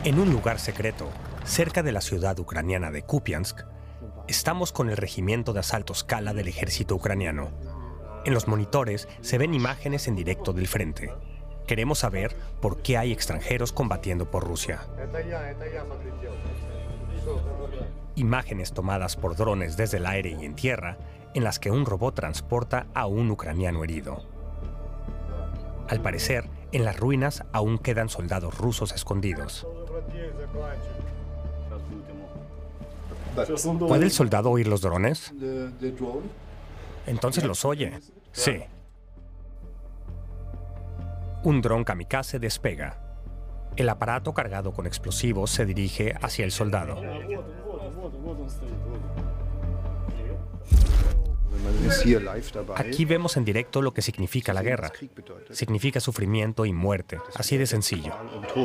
En un lugar secreto, cerca de la ciudad ucraniana de Kupiansk, estamos con el regimiento de asalto Skala del ejército ucraniano. En los monitores se ven imágenes en directo del frente. Queremos saber por qué hay extranjeros combatiendo por Rusia. Imágenes tomadas por drones desde el aire y en tierra, en las que un robot transporta a un ucraniano herido. Al parecer, en las ruinas aún quedan soldados rusos escondidos. ¿Puede el soldado oír los drones? Entonces los oye. Sí. Un dron kamikaze despega. El aparato cargado con explosivos se dirige hacia el soldado. Aquí vemos en directo lo que significa la guerra. Significa sufrimiento y muerte, así de sencillo.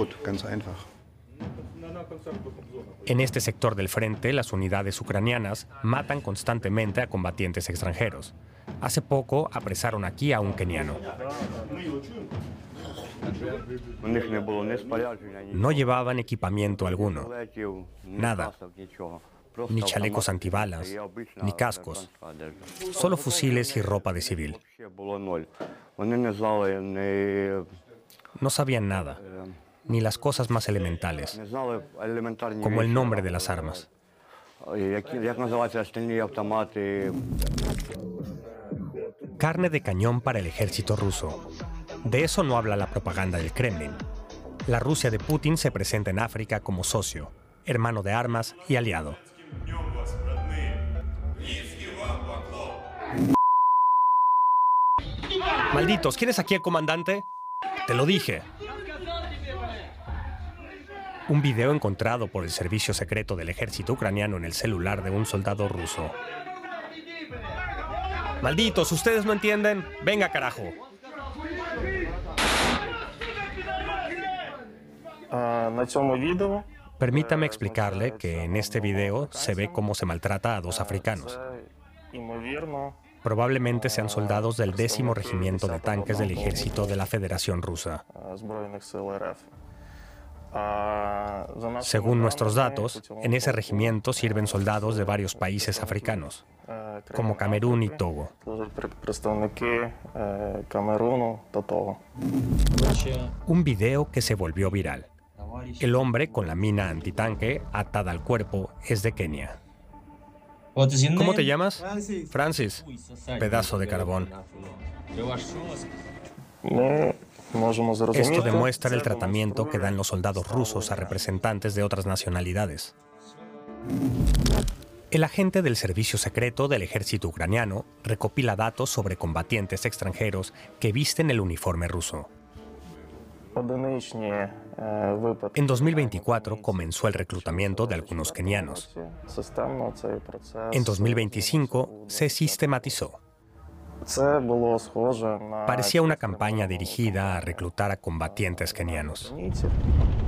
En este sector del frente, las unidades ucranianas matan constantemente a combatientes extranjeros. Hace poco apresaron aquí a un keniano. No llevaban equipamiento alguno, nada, ni chalecos antibalas, ni cascos, solo fusiles y ropa de civil. No sabían nada, ni las cosas más elementales, como el nombre de las armas. Carne de cañón para el ejército ruso. De eso no habla la propaganda del Kremlin. La Rusia de Putin se presenta en África como socio, hermano de armas y aliado. Malditos, ¿quién es aquí el comandante? Te lo dije. Un video encontrado por el servicio secreto del ejército ucraniano en el celular de un soldado ruso. Malditos, ¿ustedes no entienden? Venga, carajo. Permítame explicarle que en este video se ve cómo se maltrata a dos africanos. Probablemente sean soldados del 10º Regimiento de Tanques del Ejército de la Federación Rusa. Según nuestros datos, en ese regimiento sirven soldados de varios países africanos, como Camerún y Togo. Un video que se volvió viral. El hombre con la mina antitanque atada al cuerpo es de Kenia. ¿Cómo te llamas? Francis. Pedazo de carbón. Esto demuestra el tratamiento que dan los soldados rusos a representantes de otras nacionalidades. El agente del servicio secreto del ejército ucraniano recopila datos sobre combatientes extranjeros que visten el uniforme ruso. En 2024 comenzó el reclutamiento de algunos kenianos. En 2025 se sistematizó. Parecía una campaña dirigida a reclutar a combatientes kenianos.